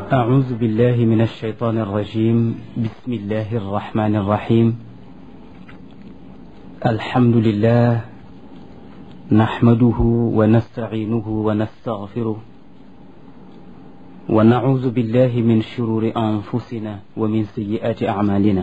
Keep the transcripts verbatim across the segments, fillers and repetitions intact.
أعوذ بالله من الشيطان الرجيم. بسم الله الرحمن الرحيم. الحمد لله نحمده ونستعينه ونستغفره ونعوذ بالله من شرور أنفسنا ومن سيئات أعمالنا.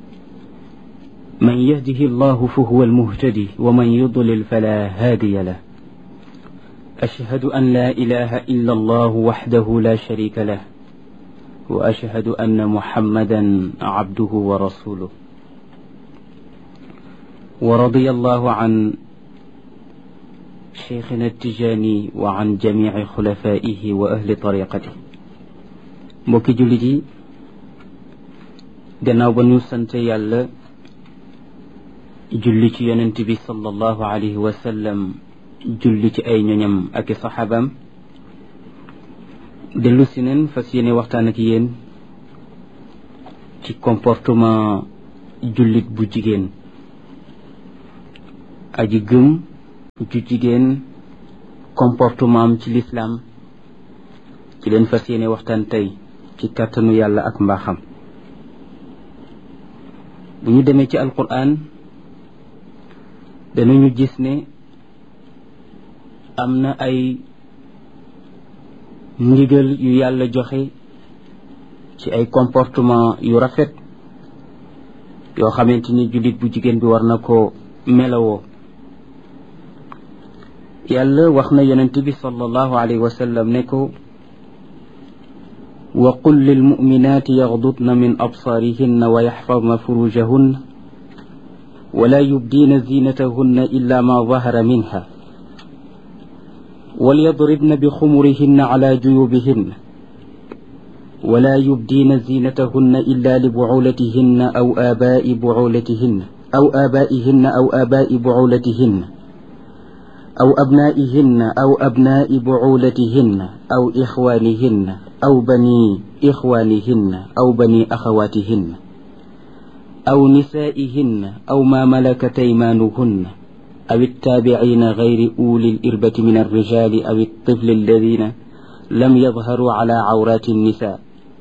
من يهده الله فهو المهتدي ومن يضلل فلا هادي له. أشهد أن لا إله إلا الله وحده لا شريك له وأشهد أن محمدا عبده ورسوله. ورضي الله عن شيخنا التجاني وعن جميع خلفائه وأهل طريقته. mbokki jullit yi gannaaw ba ñu sant yàlla julli ci yonent bi sallallahu alayhi wa sallam, julli ci ay ñoñam ak i saxaabam, dellu si neen fas yéene waxtaan ak yéen ci comportement jullit bu jigéen, aji gëm ju jigéen comportement am ci lislaam. ci leen fas yéene waxtaan tey ci kàttanu yàlla ak mbaaxam. bu ñu demee ci alquran danañu gis ne am na ay ndigal yu yàlla joxe ci ay comportement yu rafet yoo xamante ni jullit bu jigéen bi war na ko melawoo. yàlla wax na yonent bi sallallahu alayhi wa sallam ne ko wa qul lil mu'minaati yaxdudna min absaarihinna wa yaxfadna furujahunna wala yubdiina zinatahunna illa ma zahara minha وليضربن بخمرهن على جيوبهن ولا يبدين زينتهن إلا لبعولتهن أو آباء بعولتهن أو آبائهن أو آباء بعولتهن أو أبنائهن أو أبناء بعولتهن أو إخوانهن أو بني إخوانهن أو بني أخواتهن أو نسائهن أو ما ملكت أيمانهن أو التابعين غير أولي الإربة من الرجال أو الطفل الذين لم يظهروا على عورات النساء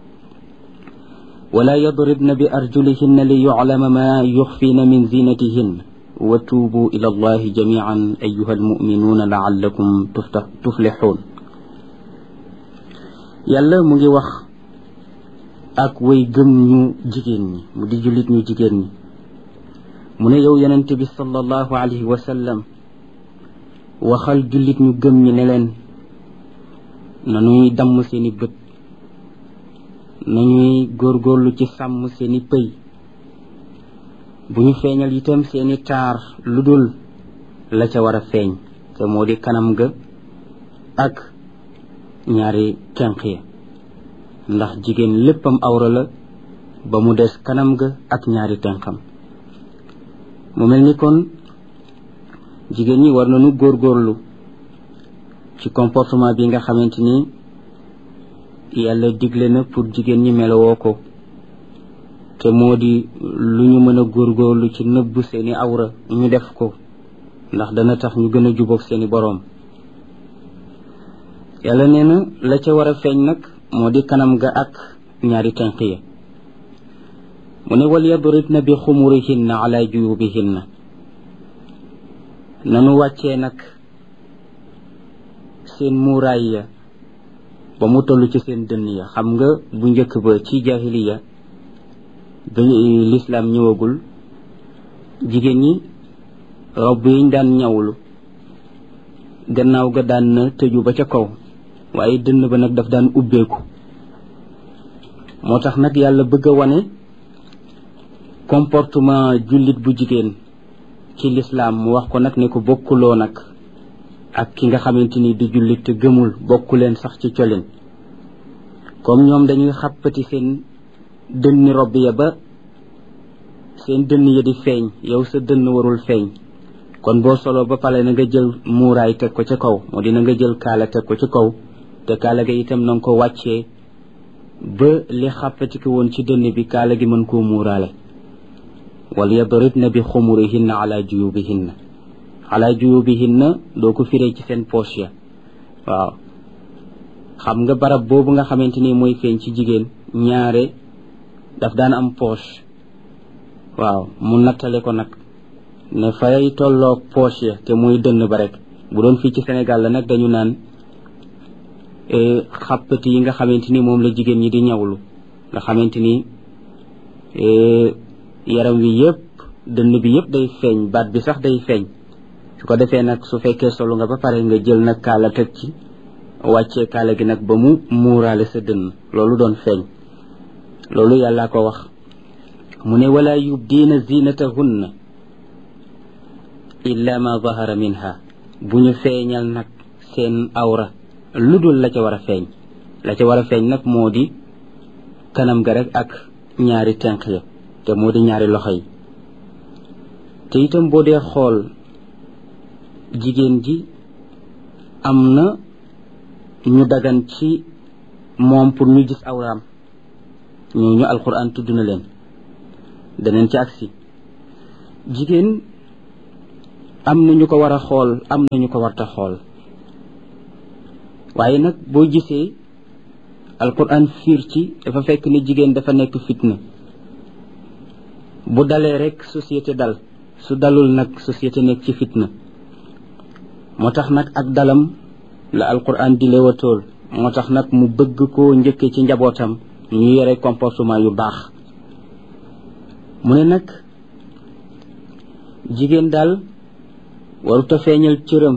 ولا يضربن بأرجلهن ليعلم ما يخفين من زينتهن وتوبوا إلى الله جميعا أيها المؤمنون لعلكم تفلحون. yàlla mu ngi wax ak way gëm ñu jigéen ñi, mu di jullit ñu jigéen ñi. mu ne yow yonent bi sallallahu alayhi wa sallam waxal jullit ñu gëm ñi ne leen nañuy damm seeni bët, nañuy góorgóorlu ci sàmm seeni pëy, bu ñu feeñal itam seeni taar lu dul la ca war a feeñ te moo di kanam ga ak ñaari tenq ya, ndax jigéen léppam awra la ba mu des kanam ga ak ñaari tenqam. mu mel ni kon jigéen ñi war nañu góorgóorlu ci comportement bi nga xamante ni yàlla digle na pour jigéen ñi melowoo ko, te moo di lu ñu mën a góorgóorlu ci nëbb seeni awra ñu def ko, ndax dana tax ñu gën a jubóog seeni boroom. yàlla nee na la ca war a feeñ nag moo di kanam ga ak ñaari tenq ya. mu ne wal yadribna bi xumurihinna ala juyubihinna, nanu wàccee nag seen muuraay ya ba mu toll ci seen dënn ya. xam nga bu njëkk ba ci jaahiliya ba lislaam ñëwagul, jigéen ñi robb yiñ daan ñawlu gannaaw ga daan na tëju ba ca kaw, waaye dënn ba nag daf daan ubbeeku. moo tax nag yàlla bëgg a wane comportement jullit bu jigéen ci lislaam. mu wax ko nag ne ko bokkuloo nag ak ki nga xamante ni du jullit te gëmul, bokku leen sax ci colin. comme ñoom dañuy xàppati seen dënni robb ya ba seen dënn ya di feeñ, yow sa dënn warul feeñ. kon boo solo ba pare na nga jël muuraay teg ko ca kaw, moo dina nga jël kaala teg ko ci kaw, te kaala ga itam na nga ko wàccee ba li xàppati ko woon ci dënn bi kaala gi mën koo muuraale. wal yadribna bi xumurihinna ala juyubihinna. ala juyubihinna doo ko firee ci seen poche ya, waaw xam nga barab boobu nga xamante ni mooy feeñ ci jigéen ñaare daf daan am poche waaw mu nattale ko nag ne fay tolloog poche ya te muy dënn ba rek bu doon fii ci Sénégal la nag dañu naan xàppati yi nga xamante ni moom la jigéen ñi di ñawlu nga xamante ni yaram wi yëpp dënn bi yëpp day feeñ baat bi sax day feeñ su ko defee nag su fekkee solu nga ba pare nga jël nag kaala teg ci wàccee kaala gi nag ba mu muuraale sa dënn loolu doon feeñ loolu yàllaa ko wax mu ne wala yubdiina zinatahunna illa ma zahara minha bu ñu feeñal nag seen awra lu dul la ca war a feeñ la ca war a feeñ nag moo di kanam ga rek ak ñaari tenq ya te moo di ñaari loxo yi te itam boo dee xool jigéen ji am na ñu dagan ci moom pour ñu gis awraam ñooñu alquran tudd na leen daneen ci agsi jigéen am na ñu ko war a xool am na ñu ko warta xool waaye nag boo gisee alquran fiir ci dafa fekk ni jigéen dafa nekk fitna bu dalee rek société dal su dalul nag société nekk ci fitna moo tax nag ak dalam la alquran di leewatool moo tax nag mu bëgg koo njëkke ci njabootam ñu yore comportement yu baax mu ne nag jigéen daal waruta feeñal cëram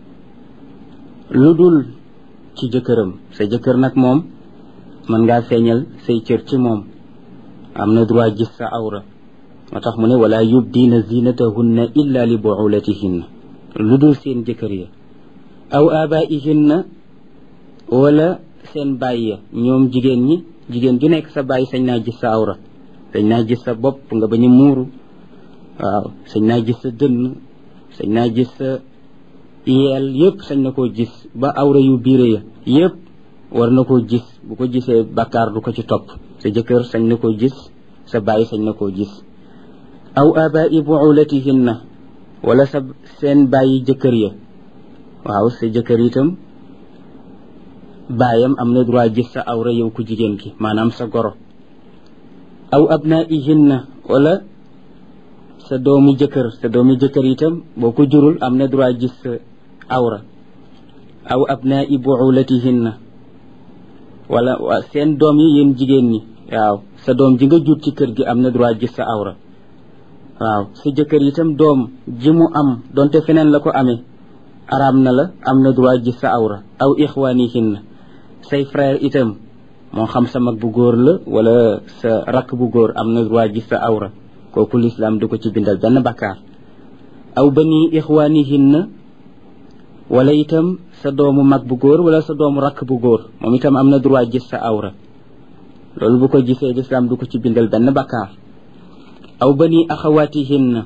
lu dul ci jëkkëram sa jëkkër nag moom mën ngaa feeñal say cër ci moom am na droit gis sa awra moo tax mu ne wala yubdiina zinatahunna illa li buulatihinna lu dul seen jëkkër ya aw abaihinna wala seen baay ya ñoom jigéen ñi jigéen ju nekk sa baay sañ naa gis sa awra sañ naa gis sa bopp nga bañ a muuru waaw sañ naa gis sa dënn sañ naa gis sa yeel yëpp sañ na koo gis ba awra yu biire ya yëpp war na koo gis bu ko gisee bakkaar du ko ci topp sa jëkkër sañ na koo gis sa baay sañ na koo gis aw abai buulatihinna wala sa seen bàyyi jëkkër ya waaw sa jëkkër itam baayam am na droit gis sa awra yow ku jigéen ki maanaam sa goro aw abnaihinna wala sa doomi jëkkër sa doomi jëkkër itam boo ko jurul am na droit gis sa awra aw abnai buulatihinna wala seen doom yi yéen jigéen ñi waaw sa doom ji nga jur ci kër gi am na droit gis sa awra waaw sa jëkkër itam doom ji mu am donte feneen la ko amee araam na la am na droit gis sa awra aw ixwaanihinna say frère itam moo xam sa mag bu góor la wala sa rakk bu góor am na droit gis sa awra kooku lislaam du ko ci bindal benn bakkaar aw bani ixwaanihinna wala itam sa doomu mag bu góor wala sa doomu rakk bu góor moom itam am na droit gis sa awra loolu bu ko gisee lislaam du ko ci bindal benn bakkaar aw bani axawaatihinna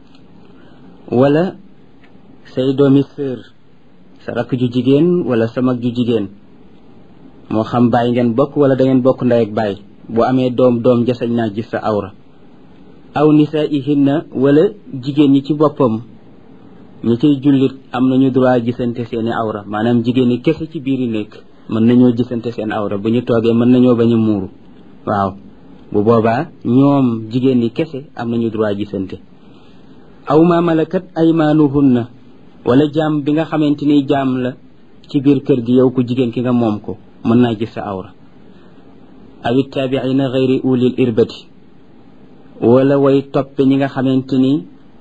wala say doomi sœur sa rakk ju jigéen wala sa mag ju jigéen moo xam baay ngeen bokk wala da ngeen bokk ndey ak baay bu amee doom doom jasañ naa gis sa awra aw nisaihinna wala jigéen ñi ci boppam ñi ciy jullit am nañu droit gisante seeni awra maanaam jigéen ñi kese ci biir yi nekk mën nañoo gisante seen awra bu ñu toogee mën nañoo bañ a muuru waaw bu boobaa ñoom jigéen ñi kese am nañu droit gisante aw ma malakat aymaanuhunna wala jaam bi nga xamante ni jaam la ci biir kër gi yow ku jigéen ki nga moom ko mën naa gis sa awra aw ittaabiina gayri ulil irbati wala way toppe ñi nga xamante ni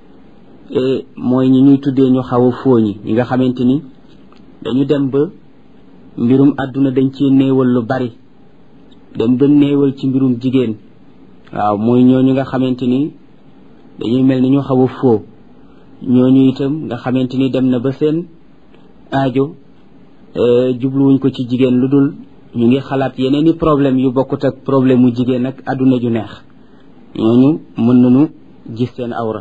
mooy ñi ñuy tuddee ñu xaw a fooñi ñi nga xamante ni dañu dem ba mbirum àdduna dañ ci néewal lu bari dem ba néewal ci mbirum jigéen waaw mooy ñooñu nga xamante ni dañuy mel ni ñu xaw a foo ñooñu itam nga xamante ni dem na ba seen aajo jubluwuñ ko ci jigéen lu dul ñu ngi xalaat yeneen i problème yu bokkut ak problème mu jigéen ak àdduna ju neex ñooñu mën nañu gis seen awra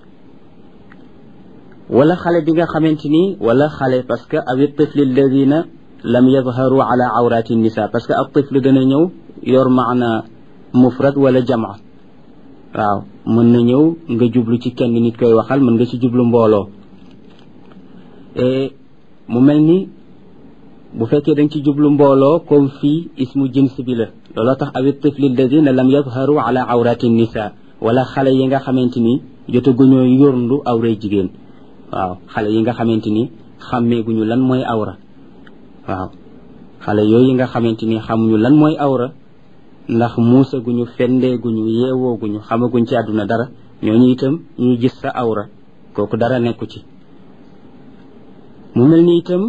wala xale bi nga xamante ni wala xale parce que awi tifli alladina lam yadharu ala awrati nisa parce que ab tifl dana ñëw yor maana mufrad wala jamaa waaw mën na ñëw nga jublu ci kenn nit koy waxal mën nga ci jublu mbooloo mu mel ni bu fekkee dañ ci jublu mbooloo comme fii ismu jins bi la looloo tax awit tifli alladina lam yadharu ala awrati nisa wala xale yi nga xamante ni jotaguñoo yorndu awray jigéen waaw xale yi nga xamante ni xàmmeeguñu lan mooy awra waaw xale yooyu nga xamante ni xamuñu lan mooy awra ndax muusaguñu fendeeguñu yeewooguñu xamaguñ ci àdduna dara ñooñu itam ñuy gis sa awra kooku dara nekku ci mu mel ni itam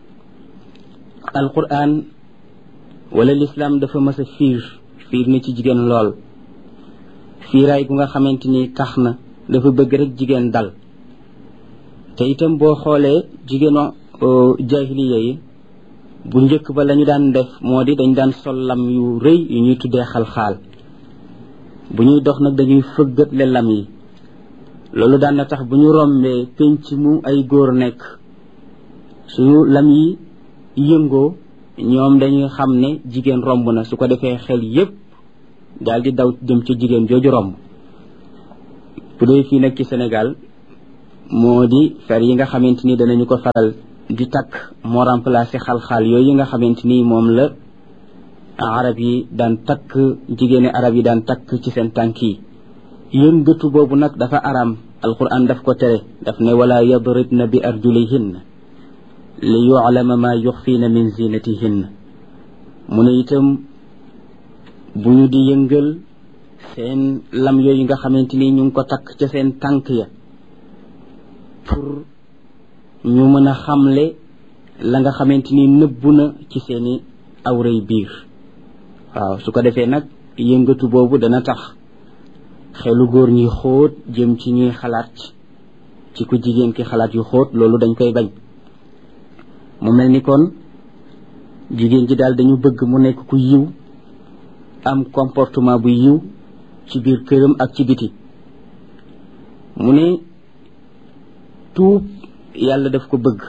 alquran wala l'islam dafa mas a fiir fiir na ci jigéen lool fiiraay gu nga xamante ni tax na dafa bëgg rek jigéen dal te itam boo xoolee jigéenu jahiliya yi bu njëkk ba lañu daan def moo di dañ daan sol lam yu rëy yu ñuy tuddee xalxaal bu ñuy dox nag dañuy fëggatle lam yi loolu daan na tax bu ñu rombee penc mu ay góor nekk suñu lam yi yëngoo ñoom dañuy xam ne jigéen romb na su ko defee xel yépp daal di daw jëm ci jigéen jooju romb bu dee fii nag ci Sénégal moo di fer yi nga xamante ni danañu ko faral di takk moo remplacé xal-xaal yooyu nga xamante ni moom la arab yi daan takk jigéeni arab yi daan takk ci seen tànk yi yëngatu boobu nag dafa araam alquran daf ko tere daf ne wala yadribna bi arjulihinna li yu'lama ma yuxfiina min zinatihinna mu ne itam bu ñu di yëngal seen lam yooyu nga xamante ni ñu ngi ko takk ca seen tànk ya pour ñu mën a xamle la nga xamante ni nëbbu na ci seeni awray biir waaw su ko defee nag yëngatu boobu dana tax xelu góor ñi xóot jëm ci ñuy xalaat ci ku jigéen ki xalaat yu xóot loolu dañ koy bañ mu mel ni kon jigéen ji daal dañu bëgg mu nekk ku yiw am comportement bu yiw ci biir këram ak ci biti mu ne tuub yàlla daf ko bëgg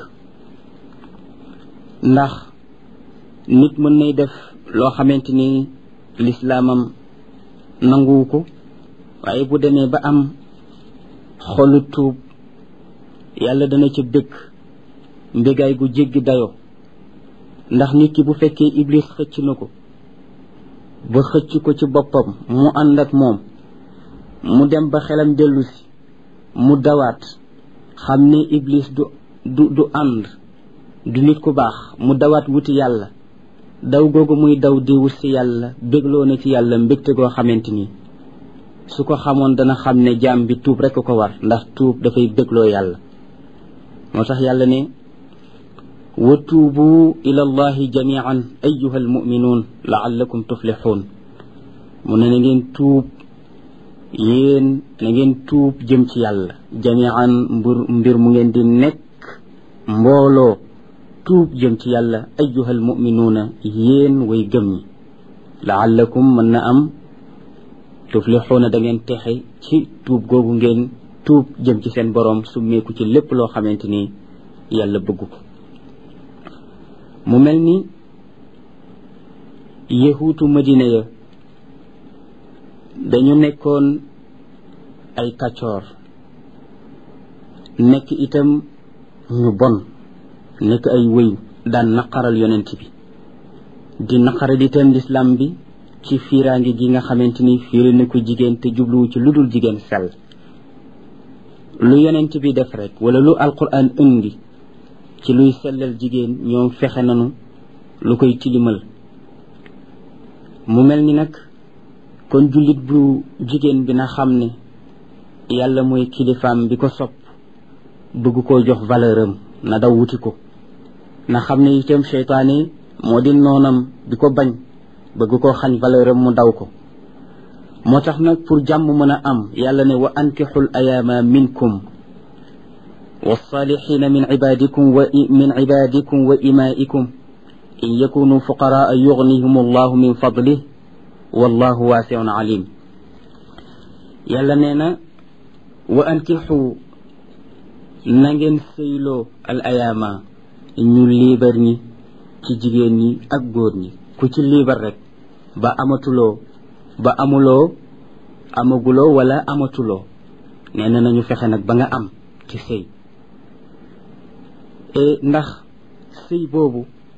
ndax nit mën nay def loo xamante ni lislaamam nanguwu ko waaye bu demee ba am xolu tuub yàlla dana ca bëgg mbégaay gu jéggi dayoo ndax nit ki bu fekkee iblis xëcc na ko ba xëcc ko ci boppam mu ànd ak moom mu dem ba xelam dellu si mu dawaat xam ne iblis du du du ànd du nit ku baax mu dawaat wuti yàlla daw googu muy daw di wut si yàlla bégloo na ci yàlla mbégte goo xamante ni su ko xamoon dana xam ne jaam bi tuub rekk ko war ndax tuub dafay bégloo yàlla moo tax yàlla ne wa tuubu ila allahi jamian ayuha almuminuun laallakum tuflixuun mu ne na ngeen tuub yéen na ngeen tuub jëm ci yàlla jamian mbir mbir mu ngeen di nekk mbooloo tuub jëm ci yàlla ayuha almuminuuna yéen way gëm ñi laallakum mën na am tuflixuuna da ngeen texe ci tuub googu ngeen tuub jëm ci seen boroom summeeku ci lépp loo xamante ni yàlla bëgg ko mu mel ni yahuutu madina ya dañu nekkoon ay kàccoor nekk itam ñu bon nekk ay wëyu daan naqaral yonent bi di naqaral itam lislaam bi ci fiiraange gi nga xamante ni fiire na ko jigéen te jubluwu ci lu dul jigéen sell lu yonent bi def rek wala lu alquran indi ci luy sellal jigéen ñoom fexe nanu lu koy tilimal mu mel ni nag kon jullit bu jigéen bi na xam ne yàlla mooy kilifaam bi ko sopp bëgg koo jox valeur am na daw wuti ko na xam ne itam seytaane moo di noonam bi ko bañ bëgg koo xañ valeur am mu daw ko moo tax nag pour jàmm mën a am yàlla ne wa ankixul ayaama minkum والصالحين من عبادكم ومن عبادكم وإمائكم إن يكونوا فقراء يغنيهم الله من فضله والله واسع عليم يلا نينا وأنكحوا نانغين سيلو الأيام ñu liibar ñi ci jigéen ñi ak góor ñi ku ci liibar rek ba amatuloo ba amuloo amaguloo wala amatuloo nee na nañu fexe nag ba nga am ci sëy ndax sëy boobu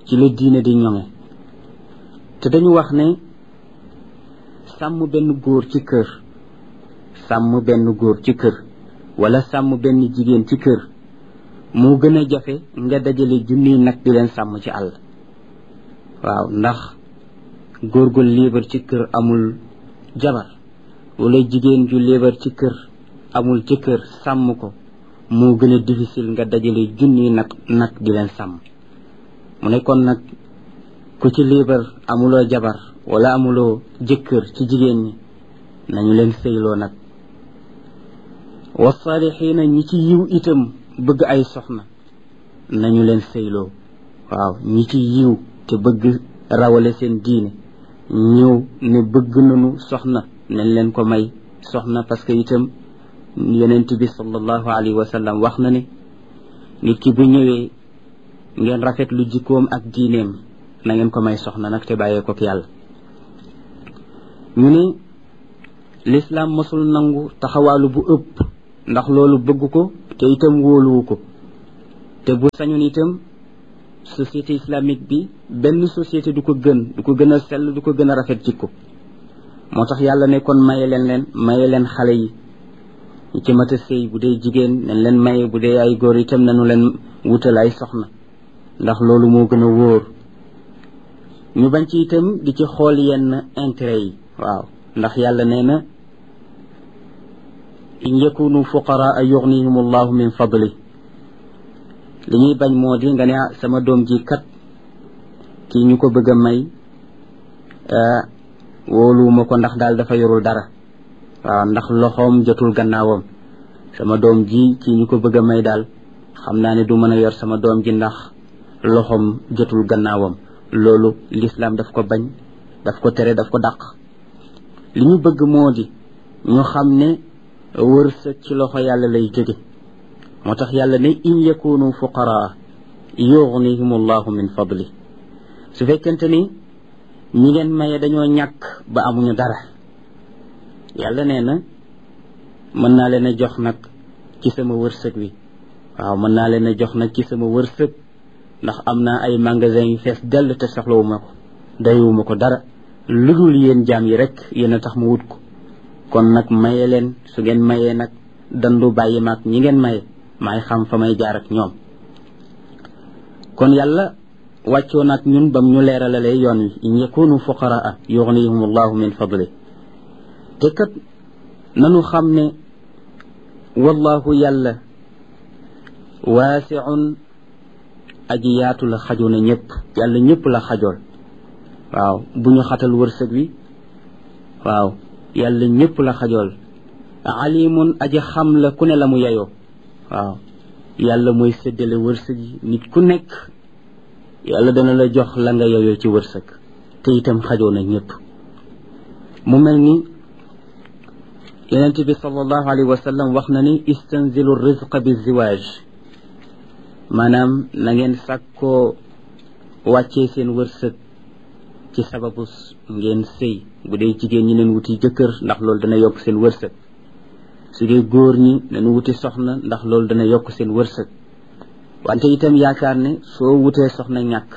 ci la diine di ñoŋe te dañu wax ne sàmm benn góor ci kër sàmm benn góor ci kër wala sàmm benn jigéen ci kër moo gën a jafe nga dajale junniy nag di leen sàmm ci àll waaw ndax góor gu liibar ci kër amul jabar wala jigéen ju liibar ci kër amul ci kër sàmm ko moo gën a difficile nga dajale junniy nag nag di leen sàmm mu ne kon nag ku ci liibar amuloo jabar wala amuloo jëkkër ci jigéen ñi nañu leen sëyloo nag wasaalixiina ñi ci yiw itam bëgg ay soxna nañu leen sëyloo waaw ñi ci yiw te bëgg rawale seen diine ñëw ne bëgg nañu soxna nañ leen ko may soxna parce que itam yonent bi sallallahu alayhi wa sallam wax na ne nit ki bu ñëwee ngeen rafet lu jikkoom ak diineem na ngeen ko may soxna nag te bàyyee ko ak yàlla ñu ne l'islam mosul nangu taxawaalu bu ëpp ndax loolu bëgg ko te itam wóoluwu ko te bu sañoon itam société islamique bi benn société du ko gën du ko gën a sell du ko gën a rafet jikko moo tax yàlla ne kon maye leen leen maye leen xale yi ñi ci mat a sëy bu dee jigéen nañ leen maye bu dee ay góor itam nañu leen wutal ay soxna ndax loolu moo gën a wóor ñu bañ ci itam di ci xool yenn intérêt yi waaw ndax yàlla nee na in yakunu fuqaraa yughnihim allahu min fadli li ñuy bañ moo di nga ne sama doom ji kat kii ñu ko bëgg a may wóoluwuma ko ndax daal dafa yorul dara waaw ndax loxoom jotul gannaawam sama doom ji kii ñu ko bëgg a may daal xam naa ne du mën a yor sama doom ji ndax loxoom jotul gannaawam loolu l'islam daf ko bañ daf ko tere daf ko dàq li ñu bëgg moo di ñu xam ne wërsëg ci loxo yàlla lay jóge moo tax yàlla ne in yakunu fuqaraa yughnihim allahu min fadli su fekkente ni ñi ngeen maye dañoo ñàkk ba amuñu dara yàlla nee na mën naa leen a jox nag ci sama wërsëg wi waaw mën naa leen a jox nag ci sama wërsëg ndax am naa ay magasin yu fees dell te soxlawuma ko dayuma ko dara lu dul yéen jaam yi rek yéen a tax mu wut ko kon nag maye leen su ngeen mayee nag dandu bàyyi maag ñi ngeen maye maay xam fa may jaar ak ñoom kon yàlla wàccoo nag ñun bam ñu leeralalee yoon wi in yakunu fuqaraa yughnihim allahu min fadli te kat nanu xam ne wallahu yàlla waasiun aji yaatu la xaju na ñëpp yàlla ñëpp la xajool waaw bu ñu xatal wërsëg wi waaw yàlla ñëpp la xajool alimun aji xam la ku ne la mu yeyoo waaw yàlla mooy séddale wërsëg yi nit ku nekk yàlla dana la jox la nga yeyoo ci wërsëg te itam xajoo na ñëpp mu mel ni yonent bi sallallahu alayhi wa sallam wax na ni istanzilu rizqa bi ziwaaj maanaam na ngeen sàkkoo wàccee seen wërsëg ci sababu ngeen sëy bu dee jigéen ñi leen wuti jëkkër ndax loolu dana yokk seen wërsëg su dee góor ñi nañu wuti soxna ndax loolu dana yokk seen wërsëg wante itam yaakaar ne soo wutee soxna ñàkk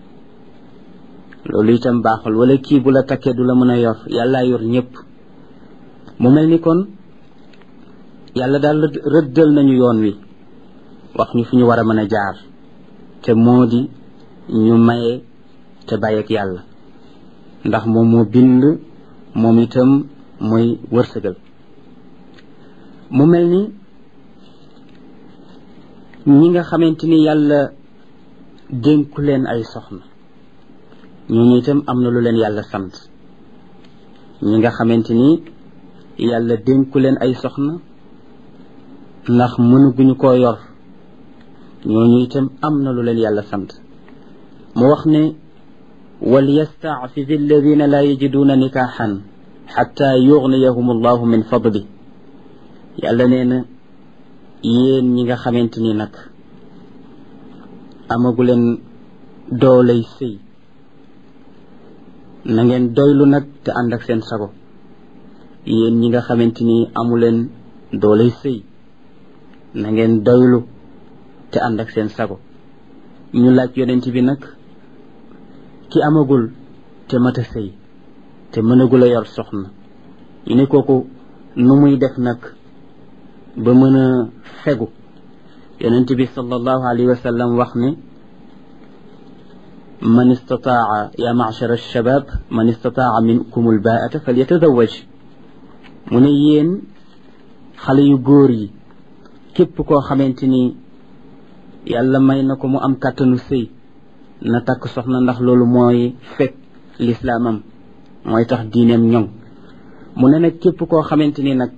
loolu itam baaxul wala kii bu la takkee du la mën a yor yàllaa yor ñëpp mu mel ni kon yàlla daal rëddal nañu yoon wi wax ñu fi ñu war a mën a jaar te moo di ñu maye te bàyyi ak yàlla ndax moom moo bind moom itam mooy wërsëgal mu mel ni ñi nga xamante ni yàlla dénku leen ay soxna ñooñu itam am na lu leen yàlla sant ñi nga xamante ni yàlla dénku leen ay soxna ndax mënuguñu koo yor ñooñu itam am na lu leen yàlla sant mu wax ne wal yasta'fiz alladhina la yajiduna nikahan hatta yughniyahum allahu min fadli yàlla nee na yéen ñi nga xamante ni nag amagu leen dooley sëy na ngeen doylu nag te ànd ak seen sago yéen ñi nga xamante ni amu leen dooley sëy na ngeen doylu te ànd ak seen sago ñu laaj yonent bi nag ki amagul te mata sëy te mënagul a yor soxna ñu ne kooku nu muy def nag ba mën a fegu yonent bi sallallahu alayhi wa sallam wax ne man istataa ya ma'shar alshabab man istataa minkum albaata falyatazawaj mu ne yéen xale yu góor yi képp koo xamante ni yàlla may na ko mu am kàttanu sëy na takk soxna ndax loolu mooy fekk lislaamam mooy tax diineem ñoŋ mu ne nag képp koo xamante ni nag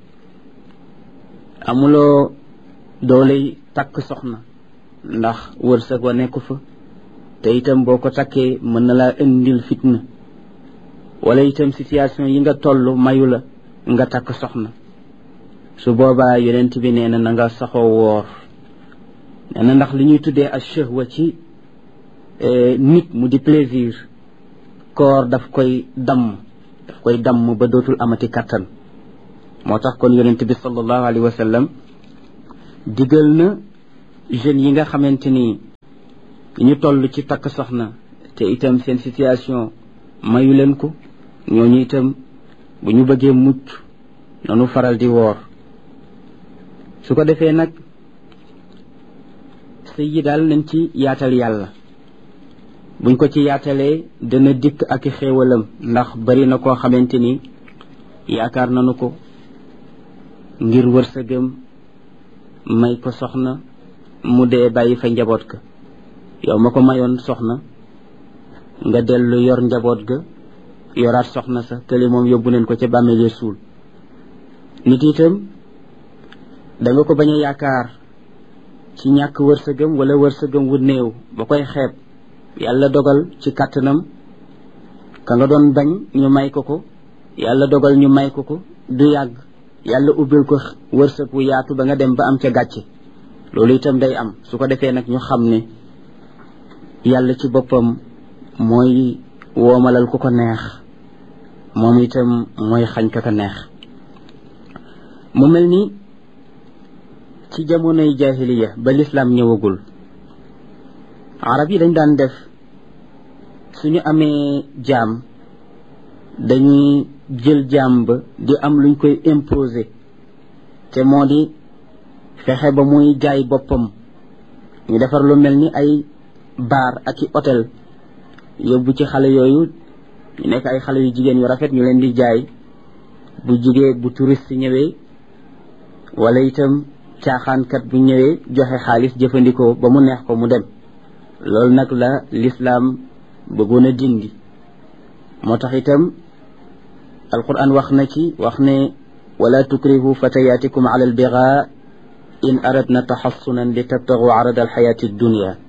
amuloo dooley takk soxna ndax wërsëg wa nekku fa te itam boo ko takkee mën na laa indil fitna wala itam situation yi nga toll mayu la nga takk soxna su boobaa yonent bi nee na na nga saxoo woor nee na ndax li ñuy tuddee ak shahwa ci nit mu di plaisir koor daf koy damm daf koy damm ba dootul amati kattan moo tax kon yonent bi sallallahu alayhi wa sallam digal na jeunes yi nga xamante ni ñu toll ci takk soxna te itam seen situation mayu leen ko ñooñu itam bu ñu bëggee mucc noonu faral di woor su ko defee nag sëy yi daal nañ ci yaatal yàlla buñ ko ci yaatalee dana dikk ak i xéewalam ndax bari na koo xamante ni yaakaar nañu ko ngir wërsëgam may ko soxna mu dee bàyyi fa njaboot ga yow ma ko mayoon soxna nga dellu yor njaboot ga yoraat soxna sa kële moom yóbbu neen ko ca bàmmeele suul nit itam da nga ko bañ a yaakaar ci ñàkk wërsëgam wala wërsëgam wu néew ba koy xeeb yàlla dogal ci kàttanam ka nga doon bañ ñu may ko ko yàlla dogal ñu may ko ko du yàgg yàlla ubbil ko wërsëg wu yaatu ba nga dem ba am ca gàcce loolu itam day am su ko defee nag ñu xam ne yàlla ci boppam mooy woomalal ku ko neex moom itam mooy xañ ka ko neex mu mel ni ci jamonoy jahiliya ba lislaam ñëwagul arab yi dañ daan def suñu amee jaam dañuy jël jaam ba di am luñ koy imposer te moo di fexe ba muy jaay boppam ñu defar lu mel ni ay bar ak i hôtel yóbbu ci xale yooyu ñu nekk ay xale yu jigéen yu rafet ñu leen di jaay bu jigee bu touriste ñëwee wala itam caaxaankat bu ñëwee joxe xaalis jëfandikoo ba mu neex ko mu dem loolu nag la lislaam bëggoon a dindi moo tax itam alquran wax na ci wax ne wala tukrihu fatayatikum ala albiga in aradna taxassunan li tabtagu arada alxayati dunia